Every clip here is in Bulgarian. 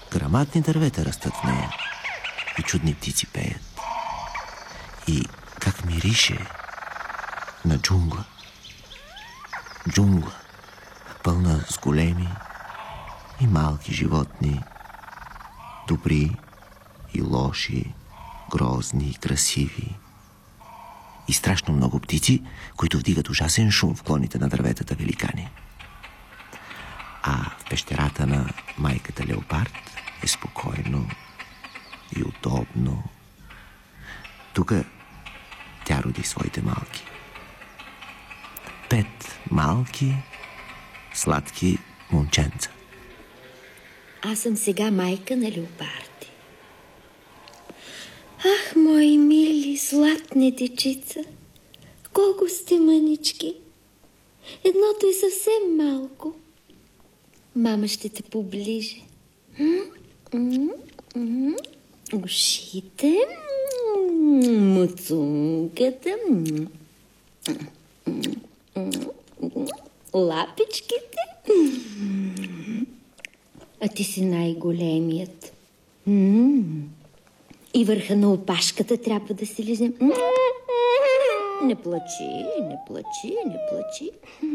Грамадни дървета растат в нея и чудни птици пеят. И как мирише на джунгла. Джунгла, пълна с големи и малки животни, добри и лоши, грозни и красиви. И страшно много птици, които вдигат ужасен шум в клоните на дърветата великани. А в пещерата на майката Леопард е спокойно и удобно. Тук тя роди своите малки. 5 малки, сладки момченца. Аз съм сега майка на Леопарди. Ах, мои мили, златни дечица, колко сте мънички. Едното е съвсем малко. Мама ще те поближе. Ушите, муцунката, лапичките. А ти си най-големият. И върха на опашката трябва да се лизне. Не плачи, не плачи, не плачи.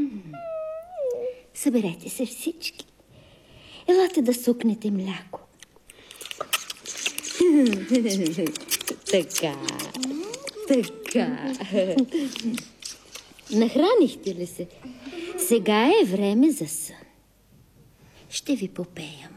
Съберете се всички. Елате да сукнете мляко. Така, така. Нахранихте ли се? Сега е време за сън. Ще ви попея